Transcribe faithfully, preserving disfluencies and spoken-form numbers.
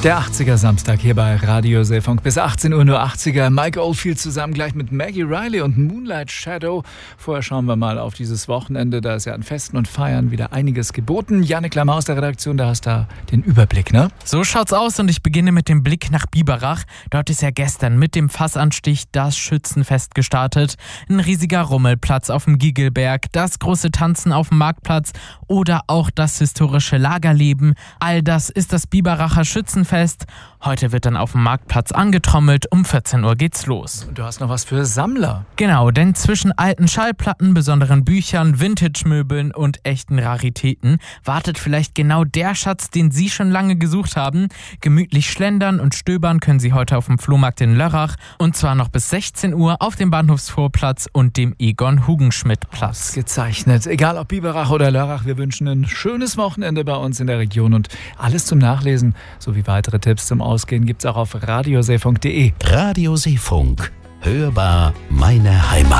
Der achtziger Samstag hier bei Radio Seefunk. Bis achtzehn Uhr nur achtziger. Mike Oldfield zusammen gleich mit Maggie Riley und Moonlight Shadow. Vorher schauen wir mal auf dieses Wochenende. Da ist ja an Festen und Feiern wieder einiges geboten. Jannik Lammer aus der Redaktion, da hast du den Überblick, ne? So schaut's aus und ich beginne mit dem Blick nach Biberach. Dort ist ja gestern mit dem Fassanstich das Schützenfest gestartet. Ein riesiger Rummelplatz auf dem Gigelberg, das große Tanzen auf dem Marktplatz oder auch das historische Lagerleben. All das ist das Biberacher Schützenfest. Heute wird dann auf dem Marktplatz angetrommelt, um vierzehn Uhr geht's los. Und du hast noch was für Sammler. Genau, denn zwischen alten Schallplatten, besonderen Büchern, Vintage-Möbeln und echten Raritäten wartet vielleicht genau der Schatz, den Sie schon lange gesucht haben. Gemütlich schlendern und stöbern können Sie heute auf dem Flohmarkt in Lörrach und zwar noch bis sechzehn Uhr auf dem Bahnhofsvorplatz und dem Egon-Hugenschmidt-Platz. Ausgezeichnet. Egal ob Biberach oder Lörrach, wir wünschen ein schönes Wochenende bei uns in der Region und alles zum Nachlesen sowie weitere Tipps zum Ausgehen gibt's auch auf radioseefunk punkt de. Radio Seefunk. Hörbar meine Heimat.